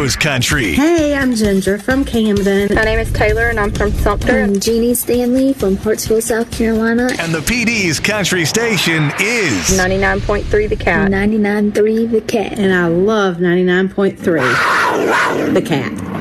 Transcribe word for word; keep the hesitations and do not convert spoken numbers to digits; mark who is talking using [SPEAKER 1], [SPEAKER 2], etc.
[SPEAKER 1] Rose Country.
[SPEAKER 2] Hey, I'm Ginger from Camden.
[SPEAKER 3] My name is Taylor, and I'm from Sumter.
[SPEAKER 4] I'm Jeannie Stanley from Hartsville, South Carolina.
[SPEAKER 1] And the P D's country station is
[SPEAKER 3] ninety-nine point three The Cat.
[SPEAKER 4] ninety-nine point three The Cat.
[SPEAKER 2] And I love ninety-nine point three The Cat.